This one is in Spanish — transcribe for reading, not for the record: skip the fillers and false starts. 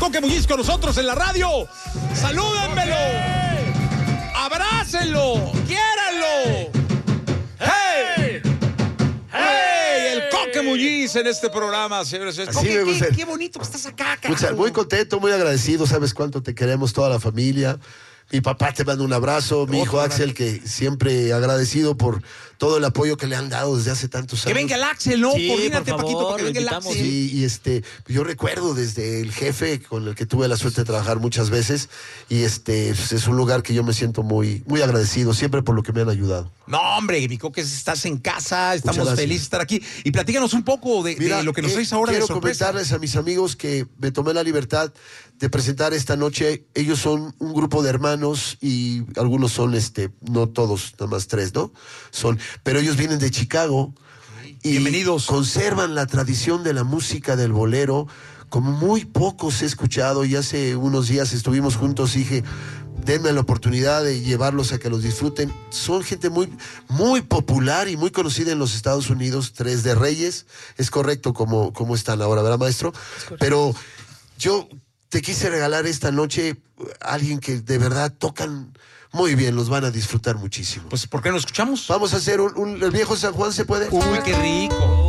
Coque Muñiz con nosotros en la radio. ¡Salúdenmelo! ¡Abrácenlo! ¡Quiéranlo! ¡Hey! ¡Hey! El Coque Muñiz en este programa, señores. Coque, qué bonito que estás acá, carajo. Muy contento, muy agradecido. Sabes cuánto te queremos, toda la familia. Mi papá te manda un abrazo, mi hijo Axel, que siempre agradecido por todo el apoyo que le han dado desde hace tantos años. Que venga el Axel, ¿no? Sí, Coordínate, por favor, Paquito, para que venga el Axel. Sí, y yo recuerdo desde el jefe con el que tuve la suerte de trabajar muchas veces, y pues es un lugar que yo me siento muy, muy agradecido siempre por lo que me han ayudado. No, hombre, mi Coque, estás en casa, estamos gracias. felices de estar aquí. Y platícanos un poco de lo que nos traes ahora de quiero sorpresa. comentarles a mis amigos que me tomé la libertad de presentar esta noche. Ellos son un grupo de hermanos y algunos son, no todos, nada más 3, ¿no? Pero ellos vienen de Chicago y bienvenidos. Conservan la tradición de la música del bolero, como muy pocos he escuchado, y hace unos días estuvimos juntos y dije, denme la oportunidad de llevarlos a que los disfruten. Son gente muy, muy popular y muy conocida en los Estados Unidos, 3 de Reyes, es correcto como están ahora, ¿verdad, maestro? Pero yo te quise regalar esta noche a alguien que de verdad tocan muy bien, los van a disfrutar muchísimo. Pues, ¿por qué no escuchamos? Vamos a hacer el viejo San Juan, ¿se puede? Uy, qué rico.